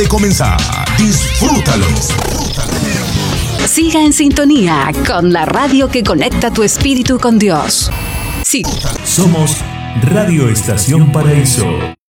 de comenzar. Disfrútalo. Siga en sintonía con la radio que conecta tu espíritu con Dios. Sí. Somos Radio Estación Paraíso.